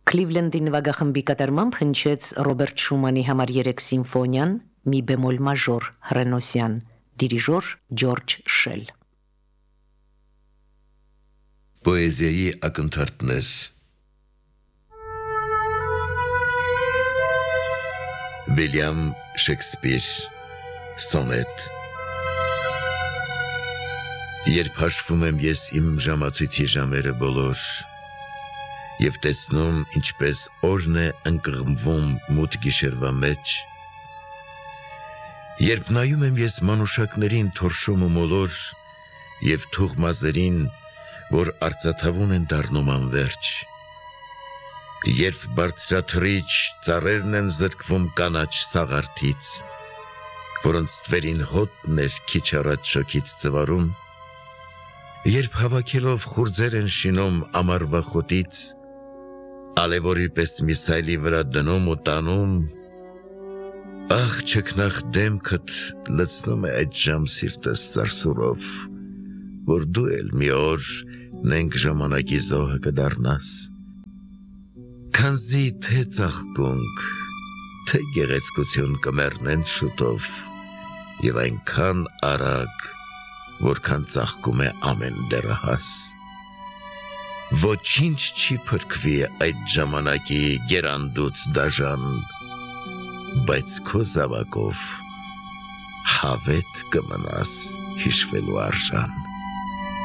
Քլիվլենդի նվագախմբի կատարմամբ հնչեց Ռոբերտ Շումանի համար 3 սիմֆոնիան, մի բեմոլ մաժոր հռենոսյան, դիրիժոր Ջորջ Շել։ Պոեզիայի ակնթարթներ Վիլյամ Շեքսպիր Սոնետ Երբ հաշվում եմ ես իմ ժամացույցի ժամերը բոլոր և տեսնում ինչպես օրն է ընկղմվում մութ գիշերվա մեջ, երբ նայում եմ ես մանուշակներին թորշում ու մոլոր և թուղմազերին, որ արծաթավուն են դառնում անվերջ, երբ բարձրաթռիչ ծառերն են զրկվում կանաչ սաղարթից, որոնց ստվերին հոտն էր քիչ առաջ շոգից ծվարում, երբ հավաքելով խուրձեր են շինում ամառվա խոտից, ալևորի պես միսայլի վրա դնում ու տանում, ախ չքնաղ դեմքդ լցնում է այդ ժամ սիրտս սարսուրով, որ դու էլ մի օր նենք ժամանակի զոհը կդառնաս, քանզի թե ծաղկունք, թե գեղեցկություն կմեռնեն շուտով և այնքան արագ, որքան ծաղկում է ամեն դեռահաս, ոչինչ չի փրկվի այդ ժամանակի գերանդուց դաժան, բայց քո զավակով հավետ կմնաս հիշվելու արժան։